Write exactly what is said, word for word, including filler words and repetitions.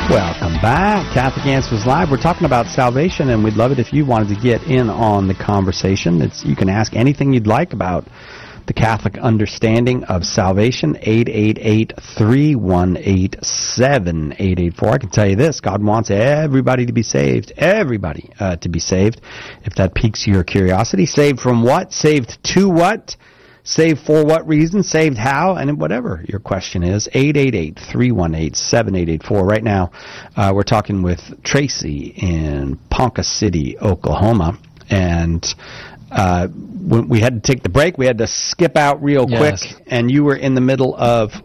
Welcome back. Catholic Answers Live. We're talking about salvation, and we'd love it if you wanted to get in on the conversation. It's, you can ask anything you'd like about the Catholic understanding of salvation. eight eight eight, three one eight, seven eight eight four. I can tell you this. God wants everybody to be saved. Everybody uh, to be saved. If that piques your curiosity. Saved from what? Saved to what? Saved for what reason? Saved how? And whatever your question is, eight eight eight, three one eight, seven eight eight four. Right now, uh, we're talking with Tracy in Ponca City, Oklahoma. And uh, when we had to take the break, we had to skip out real Yes. quick. And you were in the middle of